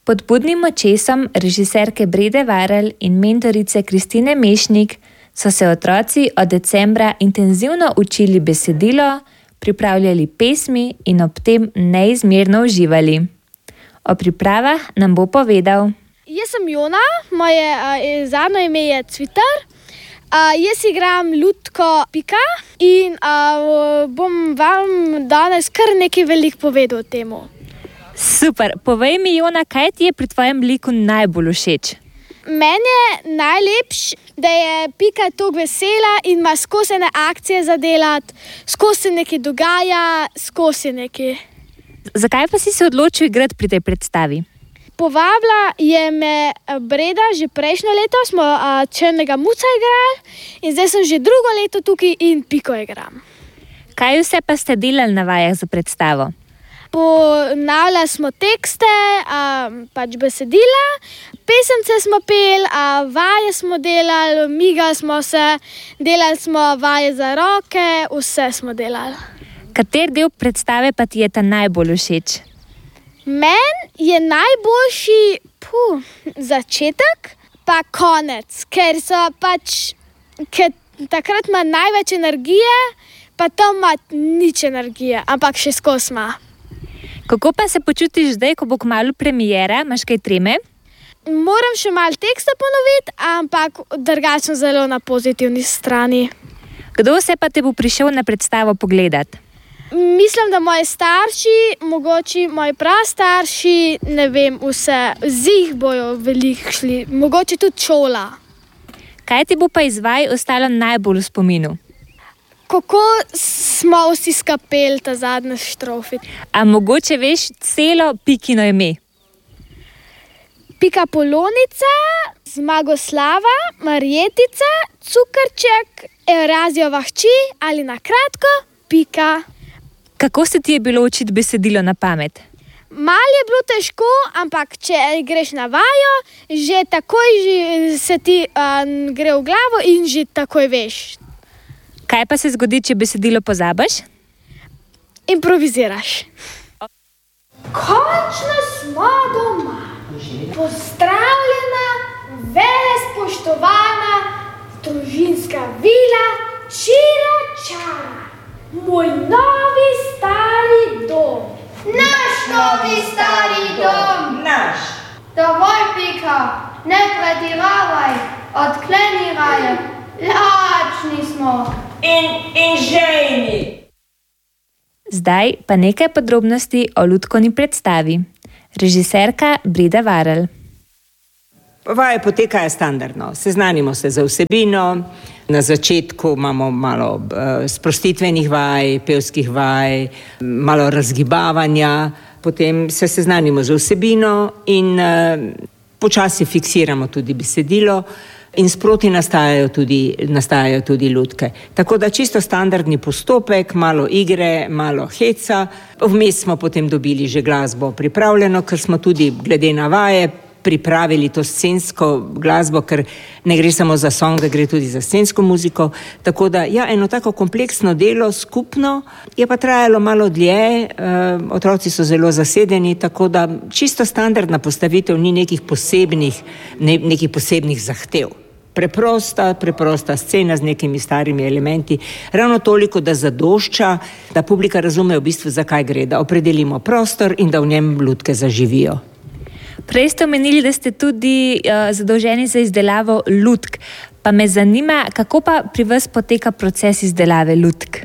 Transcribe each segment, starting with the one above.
Pod budnim očesom režiserke Brede Varel in mentorice Kristine Mešnik so se otroci od decembra intenzivno učili besedilo, pripravljali pesmi in ob tem neizmerno uživali. O pripravah nam bo povedal. Jaz sem Jona, moje zadnje ime je Cvitar. Jaz igram lutko Pika in bom vam danes kar nekaj veliko povedal o temu. Super, povej mi, Jona, kaj ti je pri tvojem liku najbolj všeč? Meni je najlepše, da je Pika tako vesela in ima skozi ene akcije za delati, skozi se nekaj dogaja, skozi nekaj. Zakaj pa si se odločil igrati pri tej predstavi? Povabila je me Breda, že prejšnjo leto smo Črnega muca igrali in zdaj sem že drugo leto tukaj in Piko igram. Kaj vse pa ste delali na vajah za predstavo? Ponavljali smo tekste, pač besedila, pesemce smo peli, vaje smo delali, migali smo se, delali smo vaje za roke, vse smo delali. Kater del predstave pa ti je ta najbolj všeč? Meni je najboljši začetek pa konec, ker takrat ima največ energije, pa tam ima nič energije, ampak še skozi ima. Kako pa se počutiš zdaj, ko bo kmalu premiera? Imaš kaj treme? Moram še malo teksta ponoviti, ampak drugače sem zelo na pozitivni strani. Kdo vse pa te bo prišel na predstavo pogledat? Mislim, da moji starši, mogoče moji prastarši, ne vem, vse, zih bojo veliko šli, mogoče tudi šola. Kaj ti bo pa iz vaj ostalo najbolj v spominu? Kako smo vsi skapeli ta zadnje štrofe. A mogoče veš celo Pikino ime? Pika Polonica, Zmagoslava, Marjetica, Cukrček, Evrazijova hči ali na kratko Pika. Kako se ti je bilo učiti besedilo na pamet? Malo je bilo težko, ampak če greš na vajo, že takoj se ti gre v glavo in že takoj veš. Kaj pa se zgodi, če besedilo pozabiš? Improviziraš. Končno smo doma. Pozdravljena, velespoštovana družinska vila Čira Čara. Moj novi stari dom. Naš novi stari dom. Naš. Dovolj, Pika, ne pretiravaj, odkleni raje. Lačni smo. In žejni. Zdaj pa nekaj podrobnosti o lutkoni predstavi. Režiserka Breda Varel. Vaje potekajo standardno. Seznanimo se za vsebino. Na začetku imamo malo sprostitvenih vaj, pevskih vaj, malo razgibavanja. Potem se seznanimo za vsebino in počasi fiksiramo tudi besedilo. In sproti nastajajo tudi lutke. Tako da čisto standardni postopek, malo igre, malo heca. Vmes smo potem dobili že glasbo pripravljeno, ker smo tudi glede na vaje pripravili to scensko glasbo, ker ne gre samo za song, da gre tudi za scensko muziko. Tako da, eno tako kompleksno delo skupno je pa trajalo malo dlje, otroci so zelo zasedeni, tako da čisto standardna postavitev ni nekih posebnih zahtev. Preprosta scena z nekimi starimi elementi, ravno toliko, da zadošča, da publika razume v bistvu, zakaj gre, da opredelimo prostor in da v njem lutke zaživijo. Prej ste omenili, da ste tudi zadolženi za izdelavo lutk. Pa me zanima, kako pa pri vas poteka proces izdelave lutk?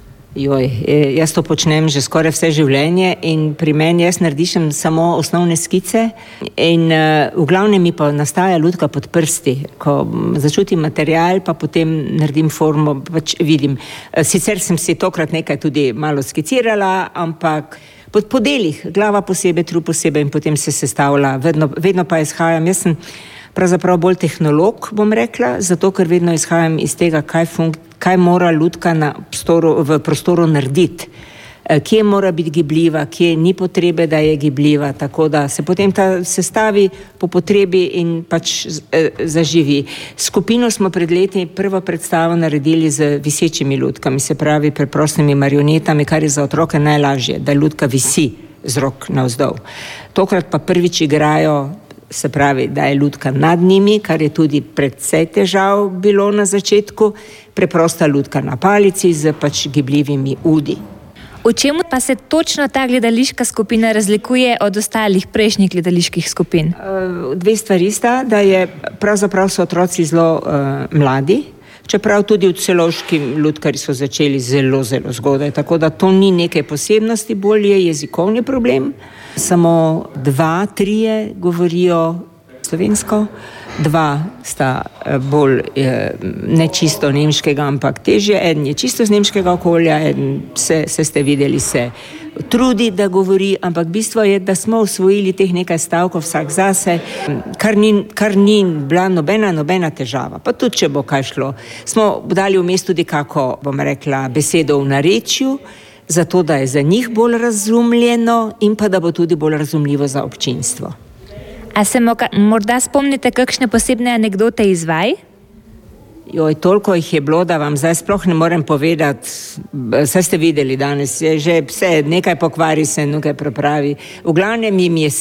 Jaz to počnem že skoraj vse življenje in pri meni jaz naredišem samo osnovne skice in v glavnem mi pa nastaja lutka pod prsti. Ko začutim material, pa potem naredim formo, pač vidim. Sicer sem si tokrat nekaj tudi malo skicirala, ampak po delih, glava posebej, trup posebej in potem se sestavlja. Vedno pa izhajam, jaz sem pravzaprav bolj tehnolog, bom rekla, zato ker vedno izhajam iz tega, kaj mora lutka v prostoru narediti, kje mora biti gibljiva, kje ni potrebe, da je gibljiva, tako da se potem ta sestavi po potrebi in pač zaživi. Skupino smo pred leti prvo predstavo naredili z visečimi lutkami, se pravi preprostimi marionetami, kar je za otroke najlažje, da lutka visi z rok navzdol. Tokrat pa prvič igrajo, se pravi, da je lutka nad njimi, kar je tudi precej težav bilo na začetku, preprosta lutka na palici z pač gibljivimi udi. V čemu pa se točno ta gledališka skupina razlikuje od ostalih prejšnjih gledaliških skupin? Dve stvari sta, da je pravzaprav so otroci zelo mladi, čeprav tudi v Celovški lutkarji so začeli zelo zgodaj, tako da to ni nekaj posebnosti, bolj je jezikovni problem. Samo 2, 3 govorijo slovensko, 2 sta bolj ne čisto nemškega, ampak težje, eden je čisto z nemškega okolja, eden se ste videli, se trudi, da govori, ampak bistvo je, da smo usvojili teh nekaj stavkov vsak zase, kar ni bila nobena težava. Pa tudi, če bo kaj šlo. Smo dali vmes tudi kako, bom rekla, besedo v narečju, zato da je za njih bolj razumljeno in pa da bo tudi bolj razumljivo za občinstvo. A se morda spomnite kakšne posebne anekdote iz vaj? Toliko jih je bilo, da vam zdaj sploh ne morem povedati. Saj ste videli danes, je že vse, nekaj pokvari se, nekaj prepravi. V glavnem jim je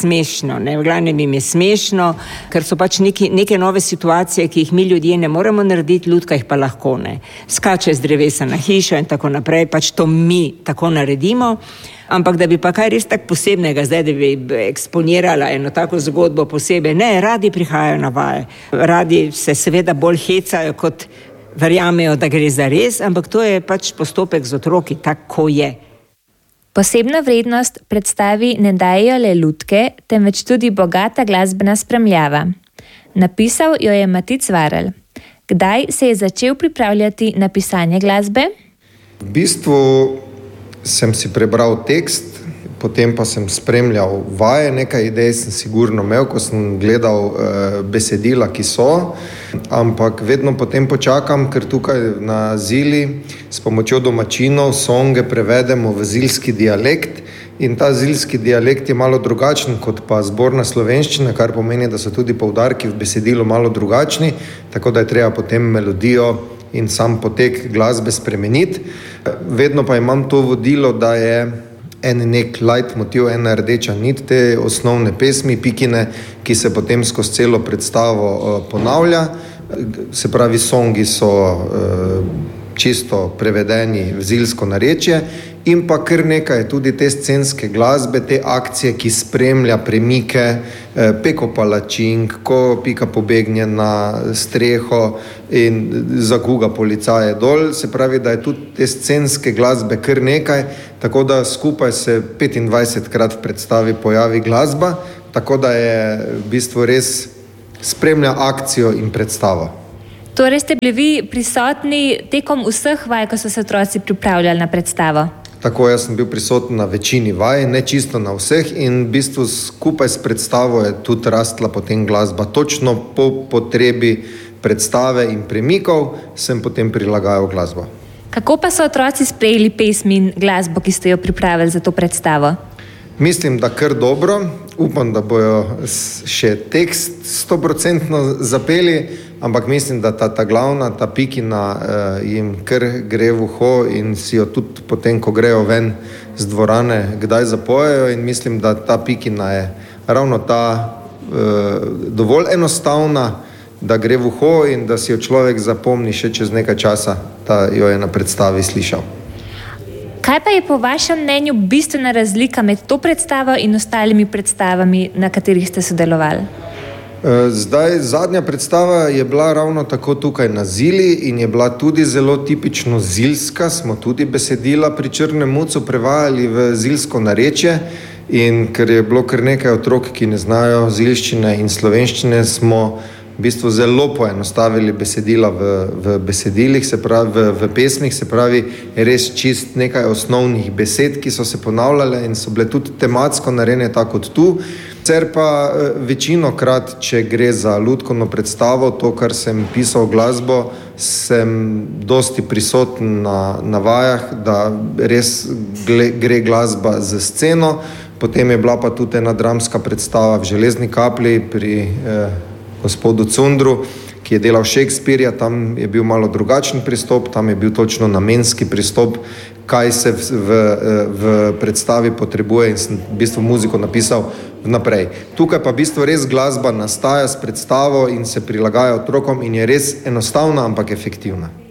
smešno, ker so pač neke nove situacije, ki jih mi ljudje ne moremo narediti, lutka jih pa lahko ne. Skače z drevesa na hišo in tako naprej, pač to mi tako naredimo. Ampak da bi pa kaj res tak posebnega, zdaj da bi eksponirala eno tako zgodbo posebej, ne, radi prihajajo na vaje. Radi se seveda bolj hecajo, kot verjamejo, da gre za res, ampak to je pač postopek z otroki, tako je. Posebna vrednost predstavi ne dajejo le lutke, temveč tudi bogata glasbena spremljava. Napisal jo je Matic Varl. Kdaj se je začel pripravljati na pisanje glasbe? V bistvu sem si prebral tekst, potem pa sem spremljal vaje, nekaj idej sem sigurno imel, ko sem gledal besedila, ki so, ampak vedno potem počakam, ker tukaj na Zili s pomočjo domačinov songe prevedemo v zilski dialekt in ta zilski dialekt je malo drugačen kot pa zborna slovenščina, kar pomeni, da so tudi poudarki v besedilu malo drugačni, tako da je treba potem melodijo in sam potek glasbe spremeniti. Vedno pa imam to vodilo, da je nek leitmotiv, ena rdeča nit te osnovne pesmi, Pikine, ki se potem skozi celo predstavo ponavlja. Se pravi, songi so čisto prevedeni v zilsko narečje in pa kar nekaj tudi te scenske glasbe, te akcije, ki spremlja premike, Peko palačink, ko Pika pobegne na streho in zakuga policaje dol, se pravi, da je tudi te scenske glasbe kar nekaj, tako da skupaj se 25krat v predstavi pojavi glasba, tako da je v bistvu res spremlja akcijo in predstavo. Torej ste bili vi prisotni tekom vseh vaj, ko so se otroci pripravljali na predstavo? Tako, jaz sem bil prisoten na večini vaj, ne čisto na vseh in v bistvu skupaj s predstavo je tudi rastla potem glasba. Točno po potrebi predstave in premikov sem potem prilagajal glasbo. Kako pa so otroci sprejeli pesmi in glasbo, ki ste jo pripravili za to predstavo? Mislim, da kar dobro. Upam, da bojo še tekst 100% zapeli, ampak mislim, da ta glavna, ta Pikina jim kar gre v uho in si jo tudi potem, ko grejo ven z dvorane, kdaj zapojejo in mislim, da ta Pikina je ravno ta dovolj enostavna, da gre v uho in da si jo človek zapomni še čez nekaj časa, da jo je na predstavi slišal. Kaj pa je po vašem mnenju bistvena razlika med to predstavo in ostalimi predstavami, na katerih ste sodelovali? Zdaj, zadnja predstava je bila ravno tako tukaj na Zili in je bila tudi zelo tipično zilska. Smo tudi besedila pri Črnem mucu prevajali v zilsko narečje in ker je bilo kar nekaj otrok, ki ne znajo zilščine in slovenščine, smo v bistvu zelo poenostavili besedila v besedilih, se pravi v pesmih, se pravi res čist nekaj osnovnih besed, ki so se ponavljale in so bile tudi tematsko narejene tako kot tu. Sicer pa večinokrat, če gre za lutkovno predstavo, to, kar sem pisal glasbo, sem dosti prisoten na vajah, da res gre glasba za sceno. Potem je bila pa tudi ena dramska predstava v Železni kaplji pri gospodu Cundru, ki je delal Shakespearea, tam je bil malo drugačen pristop, tam je bil točno namenski pristop, kaj se v predstavi potrebuje in sem v bistvu muziko napisal vnaprej. Tukaj pa v bistvu res glasba nastaja s predstavo in se prilagaja otrokom in je res enostavna, ampak efektivna.